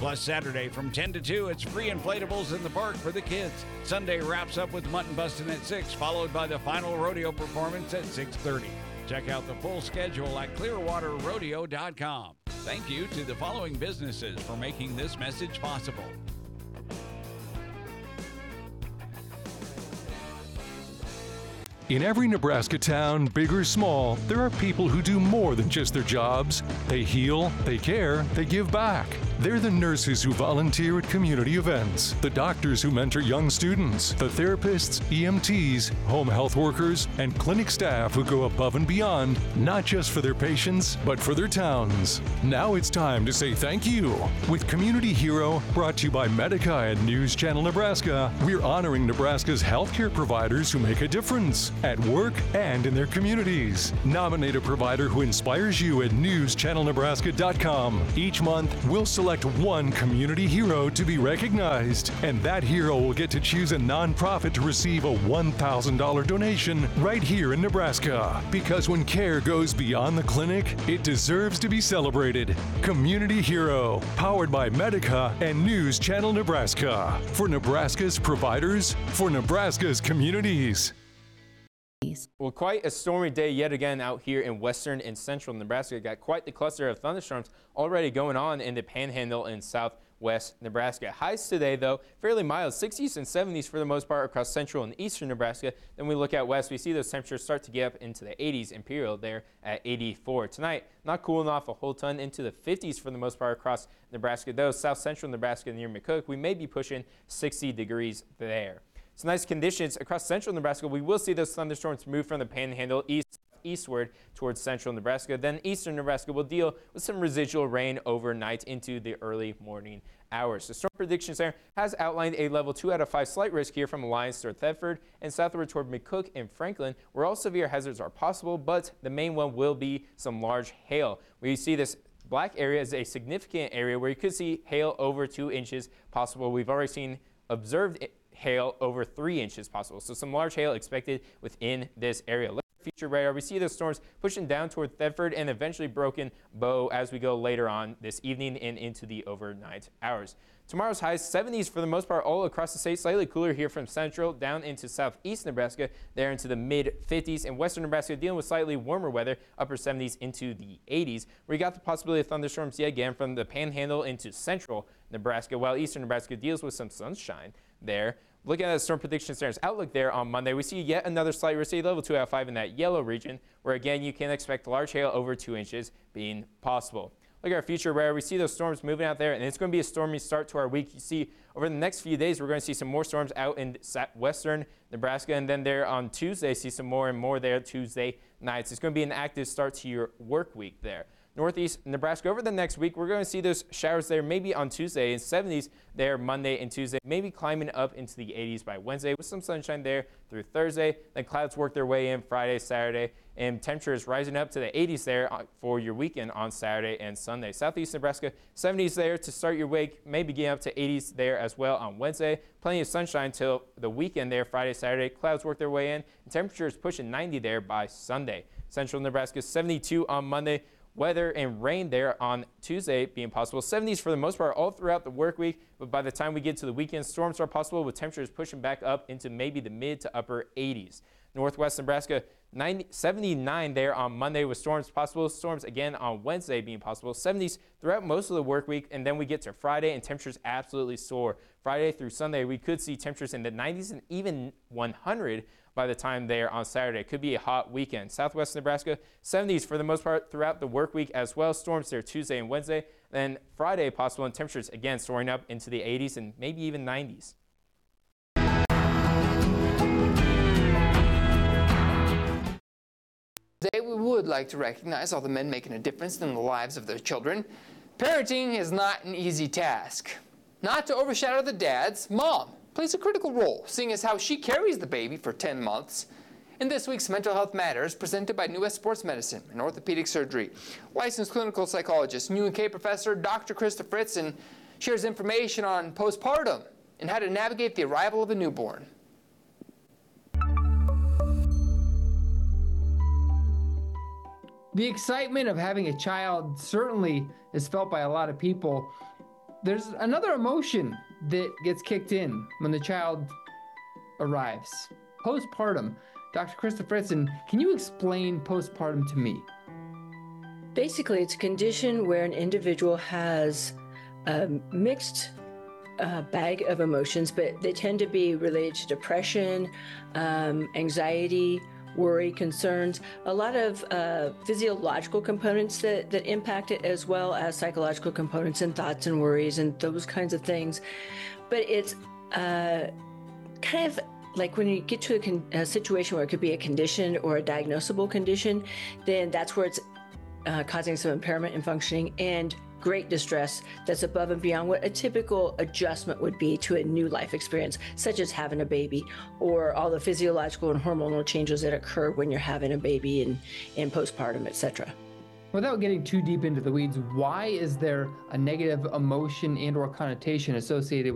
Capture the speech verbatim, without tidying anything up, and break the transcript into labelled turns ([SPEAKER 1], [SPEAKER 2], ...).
[SPEAKER 1] Plus, Saturday from ten to two, it's free inflatables in the park for the kids. Sunday wraps up with mutton busting at six, followed by the final rodeo performance at six thirty. Check out the full schedule at clearwater rodeo dot com. Thank you to the following businesses for making this message possible.
[SPEAKER 2] In every Nebraska town, big or small, there are people who do more than just their jobs. They heal, they care, they give back. They're the nurses who volunteer at community events, the doctors who mentor young students, the therapists, E M Ts, home health workers, and clinic staff who go above and beyond, not just for their patients, but for their towns. Now it's time to say thank you. With Community Hero, brought to you by Medica and News Channel Nebraska, we're honoring Nebraska's healthcare providers who make a difference at work and in their communities. Nominate a provider who inspires you at news channel nebraska dot com. Each month, we'll select one community hero to be recognized, and that hero will get to choose a nonprofit to receive a one thousand dollars donation right here in Nebraska. Because when care goes beyond the clinic, it deserves to be celebrated. Community Hero, powered by Medica and News Channel Nebraska. For Nebraska's providers, for Nebraska's communities.
[SPEAKER 3] Well, quite a stormy day yet again out here in western and central Nebraska. Got quite the cluster of thunderstorms already going on in the Panhandle and southwest Nebraska. Highs today, though, fairly mild, sixties and seventies for the most part across central and eastern Nebraska. Then we look out west, we see those temperatures start to get up into the eighties. Imperial there at eighty-four. Tonight, not cooling off a whole ton, into the fifties for the most part across Nebraska. Though south central Nebraska near McCook, we may be pushing sixty degrees there. Some nice conditions across central Nebraska. We will see those thunderstorms move from the Panhandle east eastward towards central Nebraska. Then eastern Nebraska will deal with some residual rain overnight into the early morning hours. The storm predictions there has outlined a level two out of five slight risk here from Alliance toward Thetford and southward toward McCook and Franklin, where all severe hazards are possible, but the main one will be some large hail. We see this black area as a significant area where you could see hail over two inches possible. We've already seen observed hail over three inches possible. So some large hail expected within this area. Look at future radar. We see the storms pushing down toward Thetford and eventually Broken Bow as we go later on this evening and into the overnight hours. Tomorrow's highs seventies for the most part all across the state. Slightly cooler here from central down into southeast Nebraska, there into the mid fifties. And western Nebraska dealing with slightly warmer weather, upper seventies into the eighties. We got the possibility of thunderstorms yet again from the Panhandle into central Nebraska, while eastern Nebraska deals with some sunshine there. Looking at the storm prediction center's outlook there on Monday, we see yet another slight risk, level two out of five in that yellow region, where again you can expect large hail over two inches being possible. Look at our future radar. We see those storms moving out there, and it's going to be a stormy start to our week. You see, over the next few days, we're going to see some more storms out in western Nebraska, and then there on Tuesday, see some more and more there Tuesday nights. It's going to be an active start to your work week there. Northeast Nebraska over the next week, we're going to see those showers there maybe on Tuesday and seventies there Monday and Tuesday, maybe climbing up into the eighties by Wednesday with some sunshine there through Thursday. Then clouds work their way in Friday, Saturday, and temperatures rising up to the eighties there for your weekend on Saturday and Sunday. Southeast Nebraska, seventies there to start your week, maybe getting up to eighties there as well on Wednesday. Plenty of sunshine till the weekend there, Friday, Saturday. Clouds work their way in, and temperatures pushing ninety there by Sunday. Central Nebraska, seventy-two on Monday. Weather and rain there on Tuesday being possible. seventies for the most part all throughout the work week, but by the time we get to the weekend, storms are possible with temperatures pushing back up into maybe the mid to upper eighties. Northwest Nebraska, ninety, seventy-nine there on Monday with storms possible. Storms again on Wednesday being possible. seventies throughout most of the work week, and then we get to Friday and temperatures absolutely soar. Friday through Sunday, we could see temperatures in the nineties and even one hundred by the time there on Saturday. Could be a hot weekend. Southwest Nebraska, seventies for the most part throughout the work week as well. Storms there Tuesday and Wednesday. Then Friday possible, and temperatures again soaring up into the eighties and maybe even nineties.
[SPEAKER 4] Today we would like to recognize all the men making a difference in the lives of their children. Parenting is not an easy task. Not to overshadow the dads, Mom plays a critical role, seeing as how she carries the baby for ten months. In this week's Mental Health Matters, presented by New West Sports Medicine and Orthopedic Surgery, licensed clinical psychologist, U N K professor Doctor Krista Fritzen shares information on postpartum and how to navigate the arrival of a newborn.
[SPEAKER 5] The excitement of having a child certainly is felt by a lot of people.
[SPEAKER 4] there's another emotion that gets kicked in when the child arrives. Postpartum. Doctor Krista Fritzen, can you explain postpartum to me?
[SPEAKER 5] Basically, it's a condition where an individual has a mixed uh, bag of emotions, but they tend to be related to depression, um, anxiety, worry, concerns, a lot of uh, physiological components that, that impact it, as well as psychological components and thoughts and worries and those kinds of things. But it's uh, kind of like when you get to a, con- a situation where it could be a condition or a diagnosable condition, then that's where it's uh, causing some impairment in functioning and great distress that's above and beyond what a typical adjustment would be to a new life experience, such as having a baby or all the physiological and hormonal changes that occur when you're having a baby and in postpartum, et cetera.
[SPEAKER 4] Without getting too deep into the weeds, why is there a negative emotion and or connotation associated